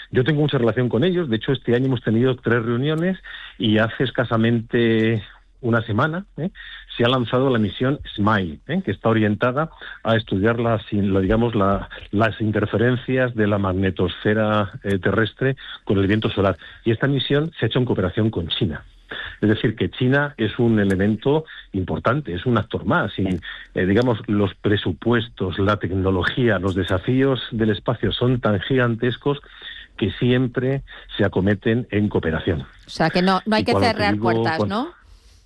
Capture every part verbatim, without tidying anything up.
Yo tengo mucha relación con ellos, de hecho este año hemos tenido tres reuniones y hace escasamente una semana ¿eh? se ha lanzado la misión SMILE, ¿eh? que está orientada a estudiar las, la, digamos, la, las interferencias de la magnetosfera eh, terrestre con el viento solar. Y esta misión se ha hecho en cooperación con China. Es decir, que China es un elemento importante, es un actor más. Y, eh, digamos, los presupuestos, la tecnología, los desafíos del espacio son tan gigantescos que siempre se acometen en cooperación. O sea, que no, no hay y que cerrar digo, puertas, cuando, ¿no?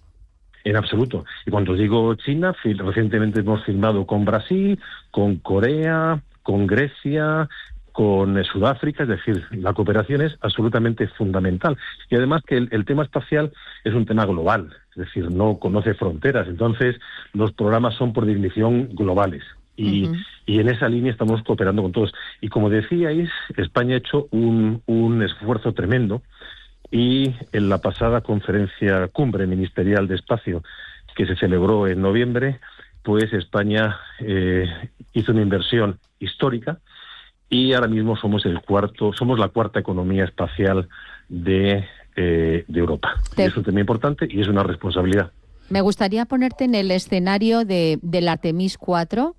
En absoluto. Y cuando digo China, recientemente hemos firmado con Brasil, con Corea, con Grecia, con Sudáfrica, es decir, la cooperación es absolutamente fundamental. Y además que el, el tema espacial es un tema global, es decir, no conoce fronteras, entonces los programas son por definición globales. Y, uh-huh. y en esa línea estamos cooperando con todos. Y como decíais, España ha hecho un, un esfuerzo tremendo y en la pasada conferencia cumbre ministerial de espacio que se celebró en noviembre, pues España eh, hizo una inversión histórica. Y ahora mismo somos el cuarto, somos la cuarta economía espacial de, eh, de Europa. Te... Es un tema importante y es una responsabilidad. Me gustaría ponerte en el escenario de, del Artemis cuatro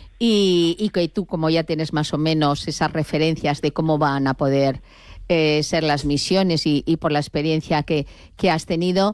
y, y que tú, como ya tienes más o menos esas referencias de cómo van a poder eh, ser las misiones y, y por la experiencia que, que has tenido,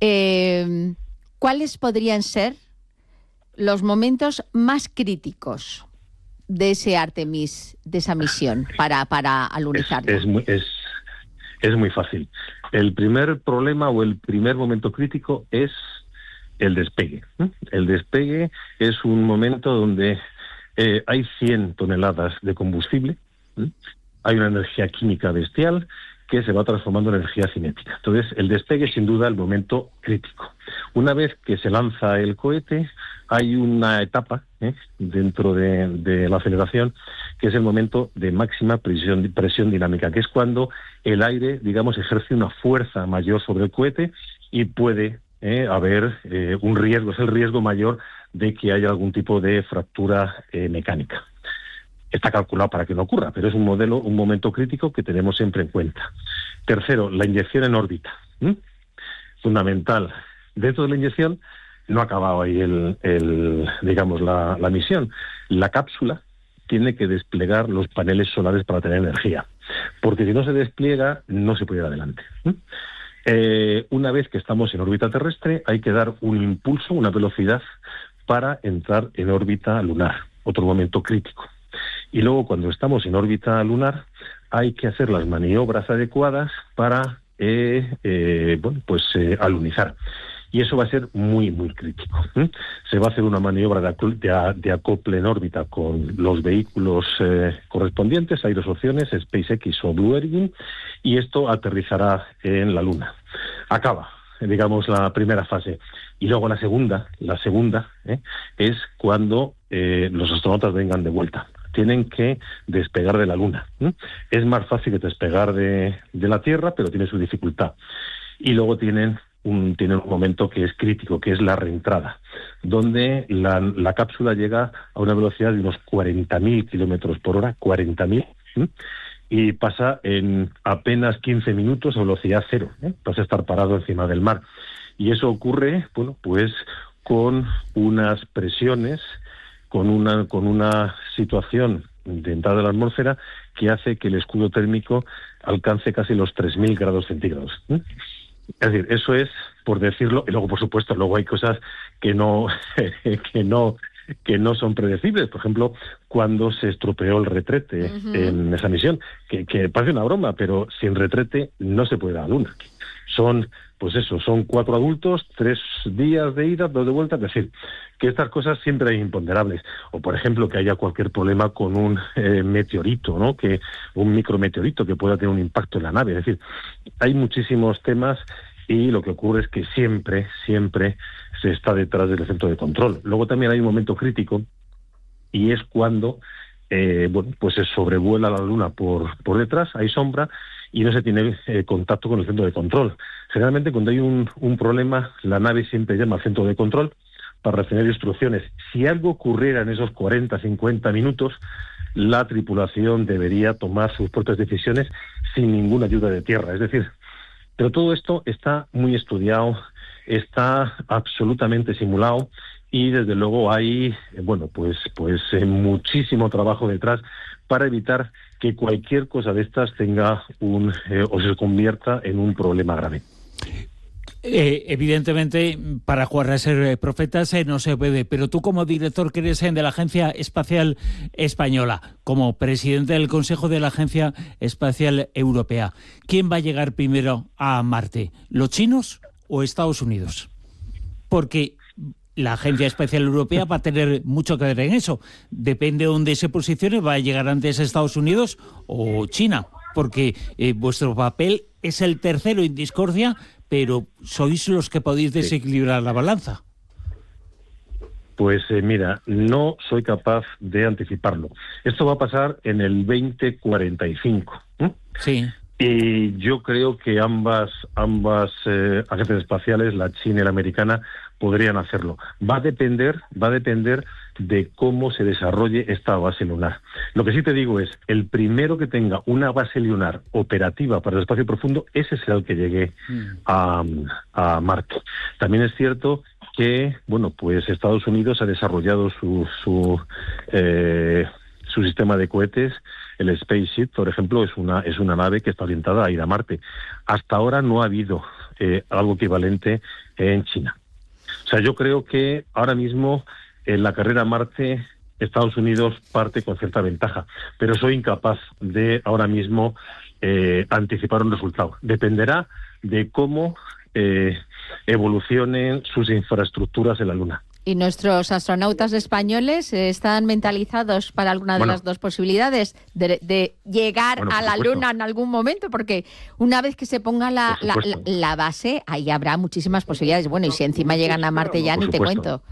eh, ¿cuáles podrían ser los momentos más críticos de ese Artemis, de esa misión para, para alunizarlo? Es, es, muy, es, es muy fácil. El primer problema o el primer momento crítico es el despegue. El despegue es un momento donde eh, hay cien toneladas de combustible, ¿sí? Hay una energía química bestial que se va transformando en energía cinética. Entonces, el despegue es sin duda el momento crítico. Una vez que se lanza el cohete, hay una etapa ¿eh? dentro de, de la aceleración que es el momento de máxima presión, presión dinámica, que es cuando el aire, digamos, ejerce una fuerza mayor sobre el cohete y puede eh, haber eh, un riesgo, es el riesgo mayor de que haya algún tipo de fractura eh, mecánica. Está calculado para que no ocurra, pero es un modelo, un momento crítico que tenemos siempre en cuenta. Tercero, la inyección en órbita. ¿Mm? Fundamental. Dentro de la inyección no ha acabado ahí el, el digamos la, la misión. La cápsula tiene que desplegar los paneles solares para tener energía, porque si no se despliega no se puede ir adelante. ¿Mm? Eh, una vez que estamos en órbita terrestre hay que dar un impulso, una velocidad para entrar en órbita lunar. Otro momento crítico. Y luego, cuando estamos en órbita lunar, hay que hacer las maniobras adecuadas para eh, eh, bueno, pues eh, alunizar. Y eso va a ser muy, muy crítico. ¿eh? Se va a hacer una maniobra de, acu- de, a- de acople en órbita con los vehículos eh, correspondientes, Aerosociales, SpaceX o Blue Origin, y esto aterrizará en la Luna. Acaba, digamos, la primera fase. Y luego la segunda, la segunda ¿eh? es cuando eh, los astronautas vengan de vuelta. Tienen que despegar de la Luna. ¿eh? Es más fácil que despegar de, de la Tierra, pero tiene su dificultad. Y luego tienen un, tienen un momento que es crítico, que es la reentrada, donde la, la cápsula llega a una velocidad de unos cuarenta mil kilómetros por hora, cuarenta mil, ¿eh? y pasa en apenas quince minutos a velocidad cero. ¿eh? Pasa a estar parado encima del mar. Y eso ocurre, bueno, pues con unas presiones, con una con una situación de entrada de la atmósfera que hace que el escudo térmico alcance casi los tres mil grados centígrados. ¿eh? Es decir, eso es, por decirlo, y luego, por supuesto, luego hay cosas que no que no que no son predecibles. Por ejemplo, cuando se estropeó el retrete uh-huh. en esa misión, que, que parece una broma, pero sin retrete no se puede ir a la Luna. Son, pues eso, son cuatro adultos, tres días de ida, dos de vuelta, es decir, que estas cosas siempre hay imponderables. O, por ejemplo, que haya cualquier problema con un eh, meteorito, ¿no? Que un micrometeorito que pueda tener un impacto en la nave. Es decir, hay muchísimos temas y lo que ocurre es que siempre, siempre se está detrás del centro de control. Luego también hay un momento crítico y es cuando eh, bueno, pues se sobrevuela la Luna por, por detrás, hay sombra y no se tiene eh, contacto con el centro de control. Generalmente cuando hay un, un problema, la nave siempre llama al centro de control para recibir instrucciones. Si algo ocurriera en esos cuarenta, cincuenta minutos, la tripulación debería tomar sus propias decisiones sin ninguna ayuda de tierra. Es decir, pero todo esto está muy estudiado, está absolutamente simulado y desde luego hay, bueno, pues, pues eh, muchísimo trabajo detrás para evitar que cualquier cosa de estas tenga un eh, o se convierta en un problema grave. Eh, evidentemente, para jugar a ser profetas eh, no se puede, pero tú como director que eres eh, de la Agencia Espacial Española, como presidente del Consejo de la Agencia Espacial Europea, ¿quién va a llegar primero a Marte? ¿Los chinos o Estados Unidos? Porque la Agencia Espacial Europea va a tener mucho que ver en eso. Depende de dónde se posicione, va a llegar antes a Estados Unidos o China, porque eh, vuestro papel es el tercero en discordia, pero sois los que podéis desequilibrar la balanza. Pues eh, mira, no soy capaz de anticiparlo. Esto va a pasar en el veinte cuarenta y cinco. ¿eh? Sí. Y yo creo que ambas ambas eh, agencias espaciales, la china y la americana, podrían hacerlo. Va a depender, va a depender de cómo se desarrolle esta base lunar. Lo que sí te digo es, el primero que tenga una base lunar operativa para el espacio profundo, ese será el que llegue a, a Marte. También es cierto que, bueno, pues Estados Unidos ha desarrollado su su eh, su sistema de cohetes. El SpaceShip, por ejemplo, es una es una nave que está orientada a ir a Marte. Hasta ahora no ha habido eh, algo equivalente en China. O sea, yo creo que ahora mismo en la carrera a Marte Estados Unidos parte con cierta ventaja, pero soy incapaz de ahora mismo eh, anticipar un resultado. Dependerá de cómo eh, evolucionen sus infraestructuras en la Luna. ¿Y nuestros astronautas españoles están mentalizados para alguna de bueno, las dos posibilidades de, de llegar bueno, a la supuesto. Luna en algún momento? Porque una vez que se ponga la, la, la, la base, ahí habrá muchísimas posibilidades. Bueno, y si encima llegan a Marte ya, ni te cuento.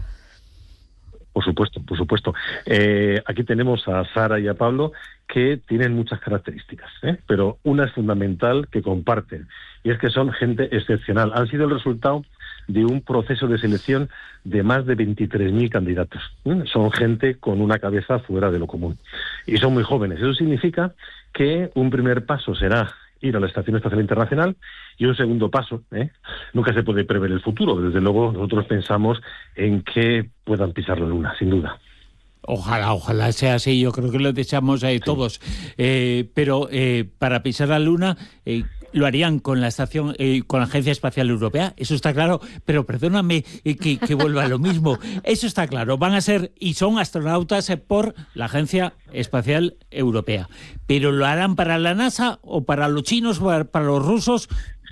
Por supuesto, por supuesto. Eh, aquí tenemos a Sara y a Pablo, que tienen muchas características, ¿eh? Pero una es fundamental que comparten, y es que son gente excepcional. Han sido el resultado de un proceso de selección de más de veintitrés mil candidatos. ¿eh? Son gente con una cabeza fuera de lo común. Y son muy jóvenes. Eso significa que un primer paso será ir a la Estación Espacial Internacional y un segundo paso, ¿eh? Nunca se puede prever el futuro. Desde luego nosotros pensamos en que puedan pisar la Luna, sin duda. Ojalá, ojalá sea así. Yo creo que lo deseamos eh, todos. Sí. Eh, pero eh, para pisar la Luna eh, lo harían con la estación, eh, con la Agencia Espacial Europea. Eso está claro. Pero perdóname eh, que, que vuelva a lo mismo. Eso está claro. Van a ser y son astronautas eh, por la Agencia Espacial Europea. Pero lo harán para la NASA o para los chinos o para, para los rusos.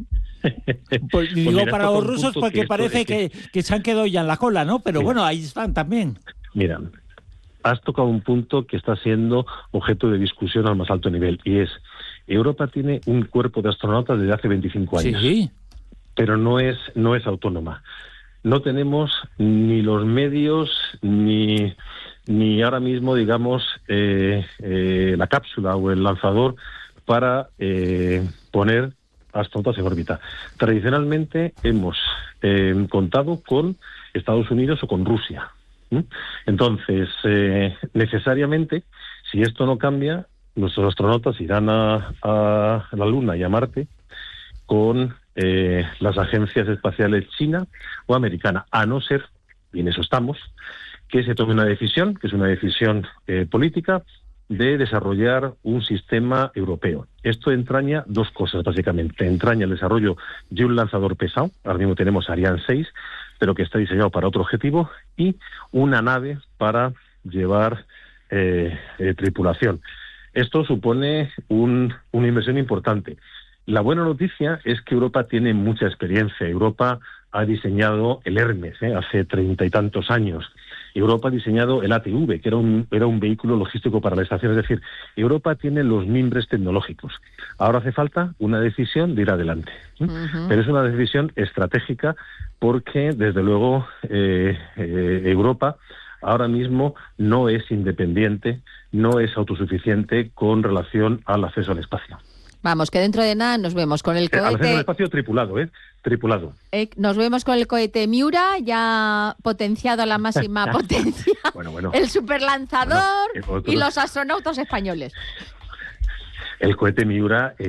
Pues, digo pues mira, para los rusos porque que parece que, que, que se han quedado ya en la cola, ¿no? Pero mira, bueno, ahí están también. Mira. Has tocado un punto que está siendo objeto de discusión al más alto nivel, y es, Europa tiene un cuerpo de astronautas desde hace veinticinco años, sí. pero no es, no es autónoma. No tenemos ni los medios, ni, ni ahora mismo, digamos, eh, eh, la cápsula o el lanzador para eh, poner astronautas en órbita. Tradicionalmente hemos eh, contado con Estados Unidos o con Rusia. Entonces, eh, necesariamente, si esto no cambia, nuestros astronautas irán a, a la Luna y a Marte con eh, las agencias espaciales china o americana, a no ser, y en eso estamos, que se tome una decisión, que es una decisión eh, política, de desarrollar un sistema europeo. Esto entraña dos cosas, básicamente. Entraña el desarrollo de un lanzador pesado, ahora mismo tenemos Ariane seis, pero que está diseñado para otro objetivo, y una nave para llevar eh, eh, tripulación. Esto supone un, una inversión importante. La buena noticia es que Europa tiene mucha experiencia. Europa ha diseñado el Hermes ¿eh? hace treinta y tantos años. Europa ha diseñado el A T V, que era un, era un vehículo logístico para la estación. Es decir, Europa tiene los mimbres tecnológicos. Ahora hace falta una decisión de ir adelante. ¿eh? Uh-huh. Pero es una decisión estratégica porque, desde luego, eh, eh, Europa ahora mismo no es independiente, no es autosuficiente con relación al acceso al espacio. Vamos, que dentro de nada nos vemos con el Eh, a veces cohete. un espacio tripulado, ¿eh? Tripulado. Eh, nos vemos con el cohete Miura, ya potenciado a la máxima potencia. Bueno, bueno. El superlanzador Bueno, eh, otros- y los astronautas españoles. El cohete Miura